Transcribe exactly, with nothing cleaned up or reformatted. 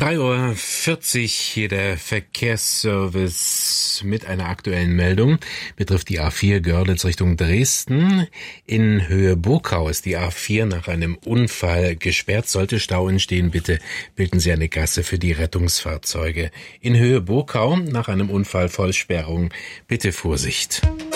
drei Uhr vierzig hier der Verkehrsservice mit einer aktuellen Meldung. Betrifft die A vier Görlitz Richtung Dresden. In Höhe Burgau ist die A vier nach einem Unfall gesperrt. Sollte Stau entstehen, bitte bilden Sie eine Gasse für die Rettungsfahrzeuge. In Höhe Burgau nach einem Unfall Vollsperrung. Bitte Vorsicht.